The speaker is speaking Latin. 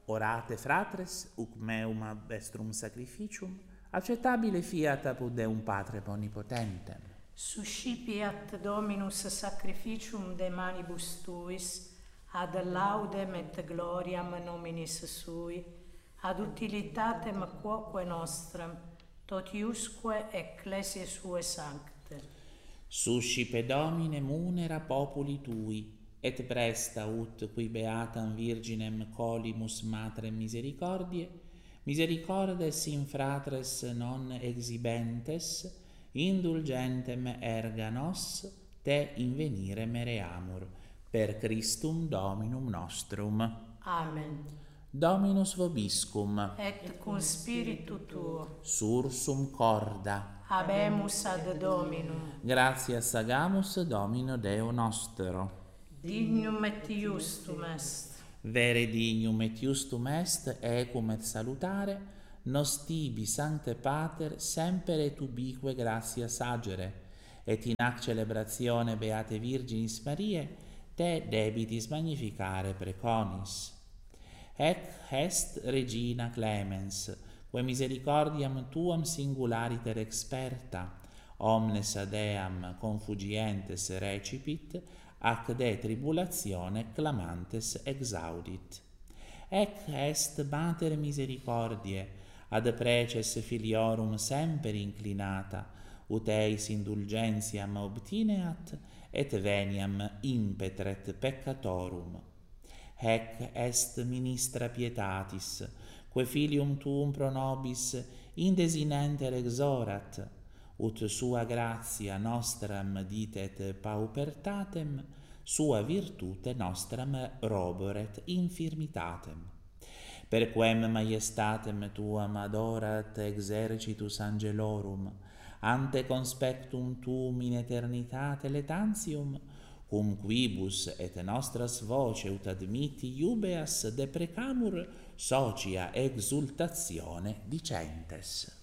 Orate fratres, uc meum ab vestrum sacrificium, acceptabile fiat apud Deum Patrem omnipotentem. Suscipiat Dominus sacrificium de manibus tuis, ad laudem et gloriam nominis sui, ad utilitatem quoque nostram, totiusque ecclesiae sue sancte. Suscipe Domine munera populi tui, et presta ut qui beatam Virginem colimus matrem misericordiae, misericordes in fratres non exhibentes, indulgentem erga nos, te invenire mereamur, per Christum Dominum nostrum. Amen. Dominus vobiscum, Et cum spiritu tuo, sursum corda, habemus ad Dominum, gratias agamus Domino Deo nostro. dignum et iustum est. Vere dignum et iustum est, ecum et salutare, nos tibi, Sancte Pater, semper et ubique gratias agere, et in ac celebratione Beate Virginis Mariae, te debitis magnificare preconis. Ec est Regina Clemens, quae misericordiam tuam singulariter experta, omnes ad eam confugientes recipit, ac de tribulatione clamantes exaudit. Ec est Mater misericordiae, ad preces filiorum semper inclinata, ut eis indulgentiam obtineat, et veniam impetret peccatorum. Ec est ministra pietatis, quae filium tuum pro nobis indesinenter exorat, ut sua gratia nostram ditet paupertatem, sua virtute nostram roboret infirmitatem. Per quem maiestatem tuam adorat exercitus angelorum, ante conspectum tuum in eternitate letantium, cum quibus et nostras voce ut admitti iubeas deprecamur socia exultatione dicentes.